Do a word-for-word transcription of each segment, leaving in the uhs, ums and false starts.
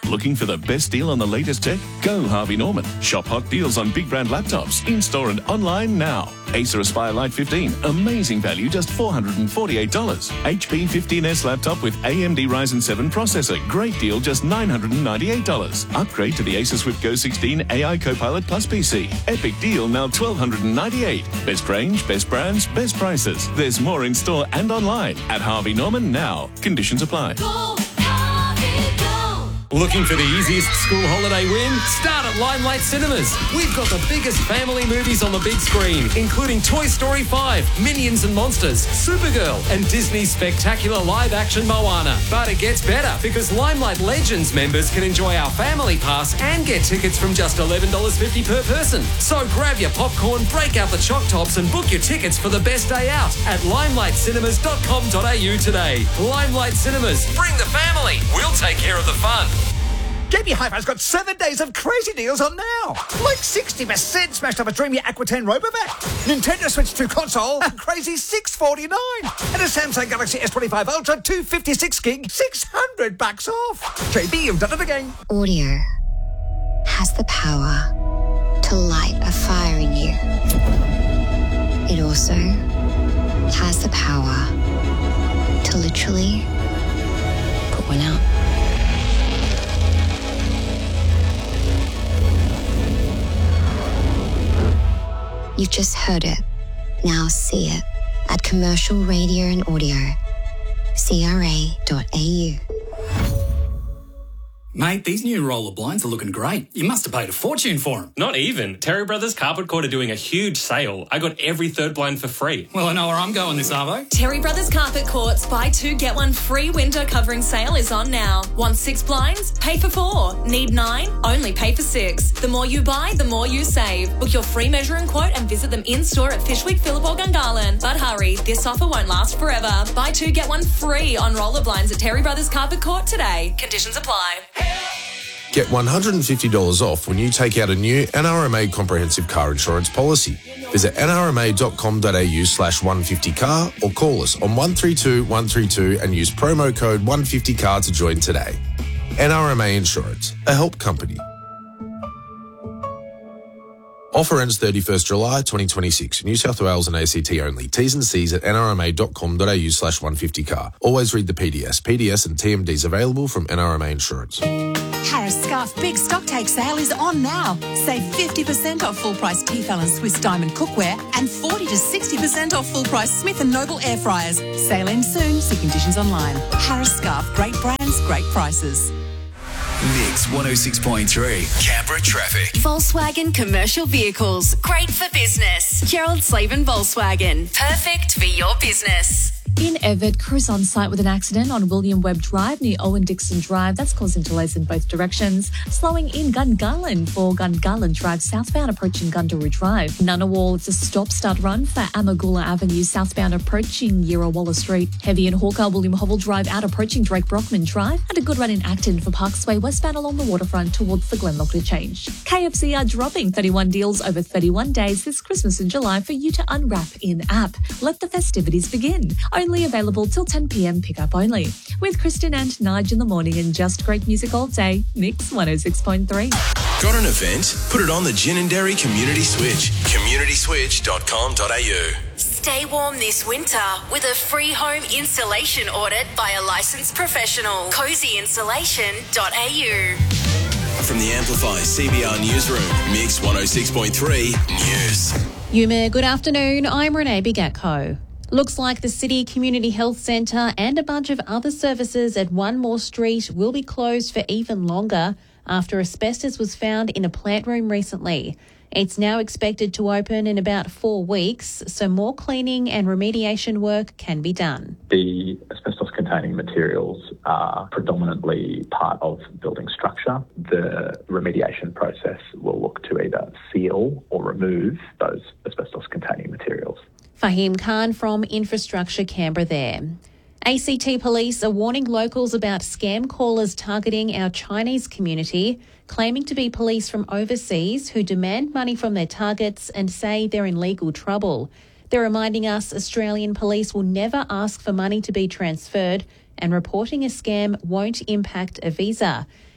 Looking for the best deal on the latest tech? Go Harvey Norman. Shop hot deals on big brand laptops, in-store and online now. Acer Aspire Lite fifteen, amazing value, just four hundred forty-eight dollars. H P fifteen S laptop with A M D Ryzen seven processor, great deal, just nine hundred ninety-eight dollars. Upgrade to the Acer Swift Go sixteen A I Copilot Plus P C. Epic deal, now twelve ninety-eight dollars. Best range, best brands, best prices. There's more in store and online at Harvey Norman now. Conditions apply. Go, Harvey, go. Looking for the easiest school holiday win? Start at Limelight Cinemas. We've got the biggest family movies on the big screen, including Toy Story five, Minions and Monsters, Supergirl, and Disney's spectacular live-action Moana. But it gets better, because Limelight Legends members can enjoy our family pass and get tickets from just eleven dollars fifty per person. So grab your popcorn, break out the choc tops and book your tickets for the best day out at limelight cinemas dot com dot a u today. Limelight Cinemas. Bring the family. We'll take care of the fun. J B Hi-Fi's got seven days of crazy deals on now. Like sixty percent smashed up a dreamy Aqua ten Robovac. Nintendo Switch two console, a crazy six forty-nine. And a Samsung Galaxy S twenty-five Ultra two fifty-six gig, six hundred bucks off. J B, you've done it again. Audio has the power to light a fire in you. It also has the power to literally put one out. You've just heard it. Now see it at Commercial Radio and Audio. C R A dot A U. Mate, these new roller blinds are looking great. You must have paid a fortune for them. Not even. Terry Brothers Carpet Court are doing a huge sale. I got every third blind for free. Well, I know where I'm going this arvo. Terry Brothers Carpet Court's buy two, get one free window covering sale is on now. Want six blinds? Pay for four. Need nine? Only pay for six. The more you buy, the more you save. Book your free measuring quote and visit them in-store at Fishwick, Phillip or Gungahlin. But hurry, this offer won't last forever. Buy two, get one free on roller blinds at Terry Brothers Carpet Court today. Conditions apply. Get one hundred fifty dollars off when you take out a new N R M A comprehensive car insurance policy. Visit n r m a dot com dot a u slash one fifty car or call us on one three two one three two and use promo code one fifty car to join today. N R M A Insurance, a help company. Offer ends thirty-first July twenty twenty-six. New South Wales and A C T only. T's and C's at n r m a dot com dot a u slash one fifty car. Always read the P D S. P D S and T M Ds available from N R M A Insurance. Harris Scarf Big Stock Take Sale is on now. Save fifty percent off full price Tefal and Swiss Diamond cookware and forty to sixty percent off full price Smith and Noble air fryers. Sale ends soon. See conditions online. Harris Scarf. Great brands, great prices. Mix one oh six point three, Canberra traffic. Volkswagen Commercial Vehicles. Great for business. Gerald Slavin Volkswagen. Perfect for your business. In Everett, crews on site with an accident on William Webb Drive near Owen Dixon Drive. That's causing delays in both directions. Slowing in Gungahlin for Gungahlin Drive southbound approaching Gundaroo Drive. Ngunnawal, it's a stop-start run for Amagula Avenue southbound approaching Yerawalla Street. Heavy in Hawker, William Hobble Drive out approaching Drake Brockman Drive. And a good run in Acton for Parksway westbound along the waterfront towards the Glenlock Change. K F C are dropping thirty-one deals over thirty-one days this Christmas in July for you to unwrap in-app. Let the festivities begin. Only available till ten p.m. pickup only. With Kristen and Nige in the morning and just great music all day. Mix one oh six point three. Got an event? Put it on the Gin and Dairy Community Switch. community switch dot com dot a u. Stay warm this winter with a free home installation audit by a licensed professional. cozy insulation dot a u. From the Amplify C B R Newsroom, Mix one oh six point three News. Yuma, good afternoon. I'm Renee Bigatko. Looks like the City Community Health Centre and a bunch of other services at One More Street will be closed for even longer after asbestos was found in a plant room recently. It's now expected to open in about four weeks, so more cleaning and remediation work can be done. The asbestos-containing materials are predominantly part of building structure. The remediation process will look to either seal or remove those asbestos-containing materials. Fahim Khan from Infrastructure Canberra there. A C T Police are warning locals about scam callers targeting our Chinese community, claiming to be police from overseas who demand money from their targets and say they're in legal trouble. They're reminding us Australian police will never ask for money to be transferred and reporting a scam won't impact a visa.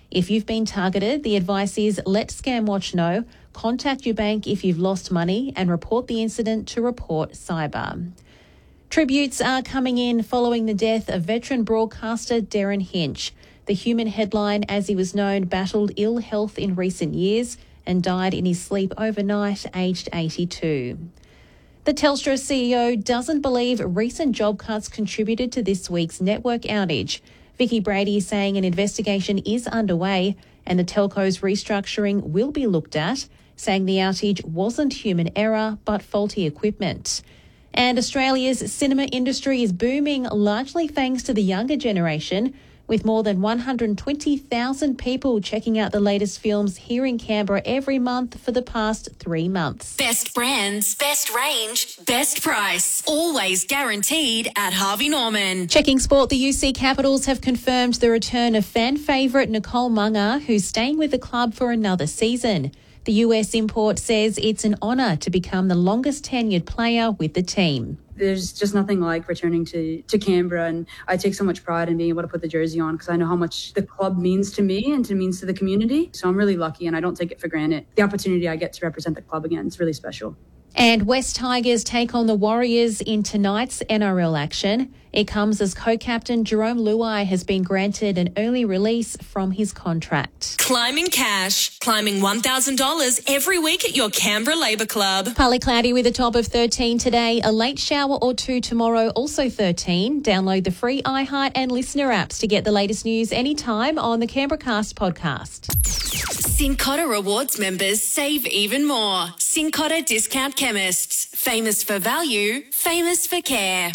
If you've been targeted, the advice is let ScamWatch know, contact your bank if you've lost money and report the incident to Report Cyber. Tributes are coming in following the death of veteran broadcaster Darren Hinch. The Human headline, as he was known, battled ill health in recent years and died in his sleep overnight, aged eighty-two. The Telstra C E O doesn't believe recent job cuts contributed to this week's network outage. Vicky Brady saying an investigation is underway and the telco's restructuring will be looked at, saying the outage wasn't human error but faulty equipment. And Australia's cinema industry is booming largely thanks to the younger generation, with more than one hundred twenty thousand people checking out the latest films here in Canberra every month for the past three months. Best brands, best range, best price. Always guaranteed at Harvey Norman. Checking sport, the U C Capitals have confirmed the return of fan favourite Nicole Munger, who's staying with the club for another season. The U S import says it's an honour to become the longest tenured player with the team. There's just nothing like returning to, to Canberra, and I take so much pride in being able to put the jersey on because I know how much the club means to me and to means to the community. So I'm really lucky and I don't take it for granted. The opportunity I get to represent the club again, it's really special. And West Tigers take on the Warriors in tonight's N R L action. It comes as co-captain Jerome Luai has been granted an early release from his contract. Climbing cash. Climbing one thousand dollars every week at your Canberra Labour Club. Partly cloudy with a top of thirteen today. A late shower or two tomorrow, also thirteen. Download the free iHeart and Listener apps to get the latest news anytime on the Canberra Cast podcast. Cincotta Rewards members save even more. Cincotta Discount Chemists. Famous for value, famous for care.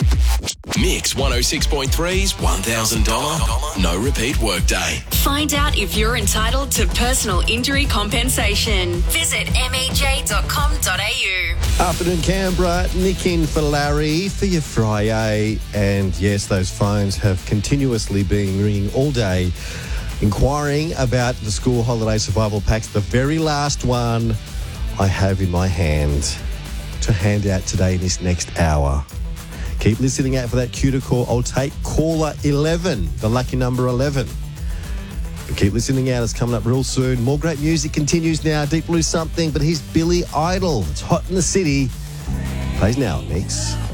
Mix one oh six point three's one thousand dollars no repeat workday. Find out if you're entitled to personal injury compensation. Visit m e j dot com dot a u. Afternoon, Canberra. Nick in for Larry for your Friday. And yes, those phones have continuously been ringing all day, inquiring about the school holiday survival packs. The very last one I have in my hand to hand out today in this next hour. Keep listening out for that cue to call. I'll take caller eleven, the lucky number eleven. But keep listening out. It's coming up real soon. More great music continues now. Deep Blue Something, but here's Billy Idol. It's hot in the city. Plays now, Mix.